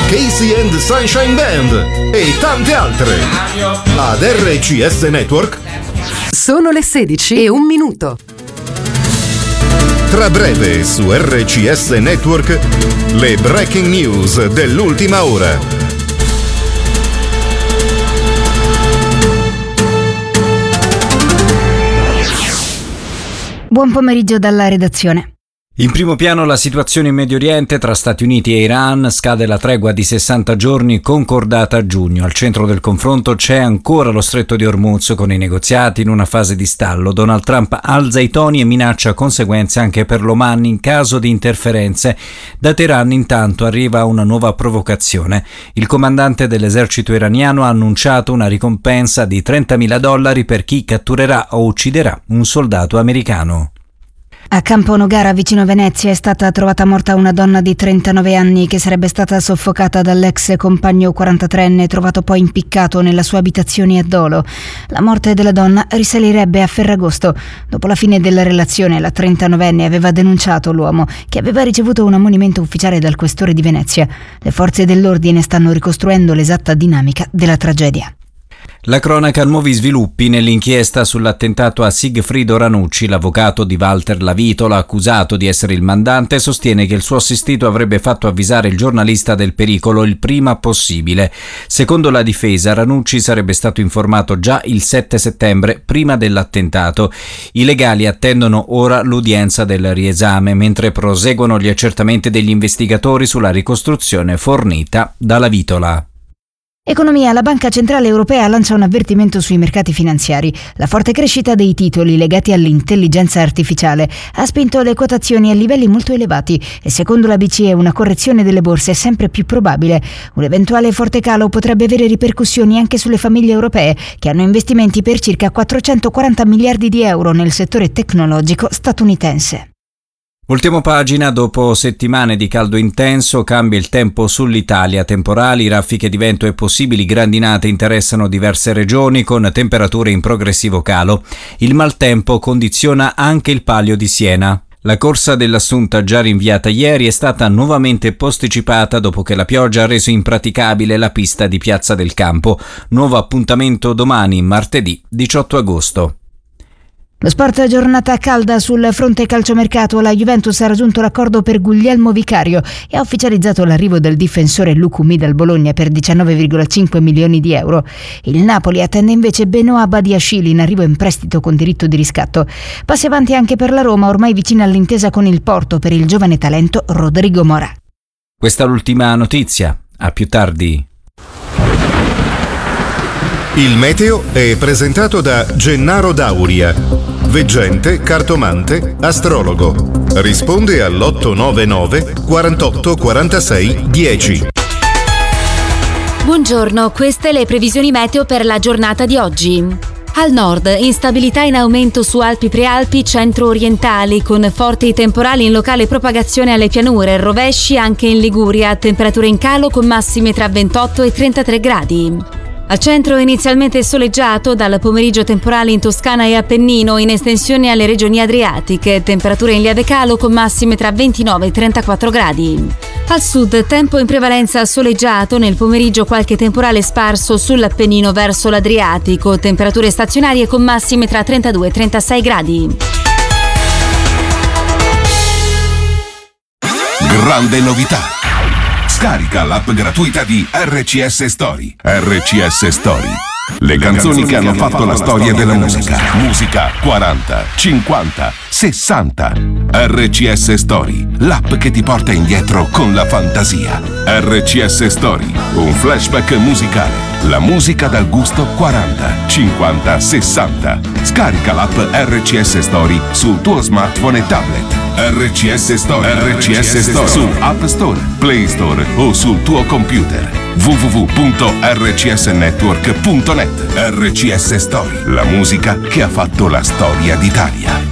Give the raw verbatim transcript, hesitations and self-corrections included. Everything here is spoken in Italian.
Casey and the Sunshine Band e tante altre. Ad R C S Network sono le sedici e un minuto. Tra breve su R C S Network le breaking news dell'ultima ora. Buon pomeriggio dalla redazione. In primo piano la situazione in Medio Oriente tra Stati Uniti e Iran. Scade la tregua di sessanta giorni concordata a giugno. Al centro del confronto c'è ancora lo stretto di Hormuz, con i negoziati in una fase di stallo. Donald Trump alza i toni e minaccia conseguenze anche per l'Oman in caso di interferenze. Da Teheran intanto arriva una nuova provocazione. Il comandante dell'esercito iraniano ha annunciato una ricompensa di trentamila dollari per chi catturerà o ucciderà un soldato americano. A Campo Nogara, vicino Venezia, è stata trovata morta una donna di trentanove anni che sarebbe stata soffocata dall'ex compagno quarantatreenne, trovato poi impiccato nella sua abitazione a Dolo. La morte della donna risalirebbe a Ferragosto. Dopo la fine della relazione, la trentanovenne aveva denunciato l'uomo, che aveva ricevuto un ammonimento ufficiale dal questore di Venezia. Le forze dell'ordine stanno ricostruendo l'esatta dinamica della tragedia. La cronaca, nuovi sviluppi nell'inchiesta sull'attentato a Sigfrido Ranucci. L'avvocato di Walter Lavitola, accusato di essere il mandante, sostiene che il suo assistito avrebbe fatto avvisare il giornalista del pericolo il prima possibile. Secondo la difesa, Ranucci sarebbe stato informato già il sette settembre, prima dell'attentato. I legali attendono ora l'udienza del riesame, mentre proseguono gli accertamenti degli investigatori sulla ricostruzione fornita da Lavitola. Economia. La Banca Centrale Europea lancia un avvertimento sui mercati finanziari. La forte crescita dei titoli legati all'intelligenza artificiale ha spinto le quotazioni a livelli molto elevati e secondo la B C E una correzione delle borse è sempre più probabile. Un eventuale forte calo potrebbe avere ripercussioni anche sulle famiglie europee, che hanno investimenti per circa quattrocentoquaranta miliardi di euro nel settore tecnologico statunitense. Voltiamo pagina. Dopo settimane di caldo intenso cambia il tempo sull'Italia. Temporali, raffiche di vento e possibili grandinate interessano diverse regioni con temperature in progressivo calo. Il maltempo condiziona anche il Palio di Siena. La corsa dell'Assunta, già rinviata ieri, è stata nuovamente posticipata dopo che la pioggia ha reso impraticabile la pista di Piazza del Campo. Nuovo appuntamento domani, martedì diciotto agosto. Lo sport, giornata calda sul fronte calciomercato. La Juventus ha raggiunto l'accordo per Guglielmo Vicario e ha ufficializzato l'arrivo del difensore Lucumi dal Bologna per diciannove virgola cinque milioni di euro. Il Napoli attende invece Benoît Badiashile in arrivo in prestito con diritto di riscatto. Passi avanti anche per la Roma, ormai vicina all'intesa con il Porto per il giovane talento Rodrigo Mora. Questa è l'ultima notizia. A più tardi. Il meteo è presentato da Gennaro Dauria, veggente, cartomante, astrologo. Risponde all'otto nove nove quarantotto quarantasei dieci. Buongiorno, queste le previsioni meteo per la giornata di oggi. Al nord, instabilità in aumento su Alpi Prealpi centro-orientali, con forti temporali in locale propagazione alle pianure, rovesci anche in Liguria, temperature in calo con massime tra ventotto e trentatré gradi. Al centro inizialmente soleggiato, dal pomeriggio temporali in Toscana e Appennino, in estensione alle regioni adriatiche, temperature in lieve calo con massime tra ventinove e trentaquattro gradi. Al sud, tempo in prevalenza soleggiato, nel pomeriggio qualche temporale sparso sull'Appennino verso l'Adriatico, temperature stazionarie con massime tra trentadue e trentasei gradi. Grande novità! Scarica l'app gratuita di R C S Story. R C S Story. Le canzoni che hanno fatto la storia della musica. Musica quaranta, cinquanta, sessanta. R C S Story, l'app che ti porta indietro con la fantasia. R C S Story, un flashback musicale. La musica dal gusto quaranta, cinquanta, sessanta. Scarica l'app R C S Story sul tuo smartphone e tablet. R C S Story, R C S Story su App Store, Play Store o sul tuo computer. w w w punto r c s network punto net. R C S Story, la musica che ha fatto la storia d'Italia.